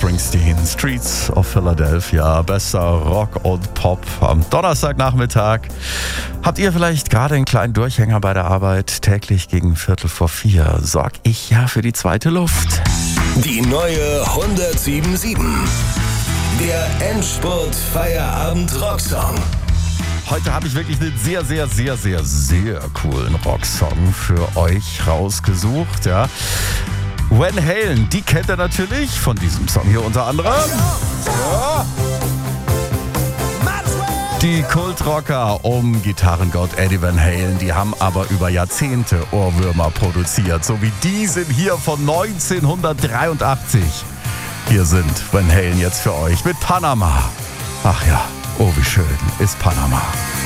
Springsteen, Streets of Philadelphia, bester Rock und Pop am Donnerstagnachmittag. Habt ihr vielleicht gerade einen kleinen Durchhänger bei der Arbeit? Täglich gegen 3:45 sorg ich ja für die zweite Luft. Die neue 107.7. Der Endspurt-Feierabend-Rocksong. Heute habe ich wirklich einen sehr, sehr, sehr, sehr, sehr coolen Rocksong für euch rausgesucht. Ja. Van Halen, die kennt ihr natürlich von diesem Song hier unter anderem. Ja. Die Kultrocker um Gitarrengott Eddie Van Halen, die haben aber über Jahrzehnte Ohrwürmer produziert, so wie diesen hier von 1983. Hier sind Van Halen jetzt für euch mit Panama. Ach ja, oh wie schön ist Panama.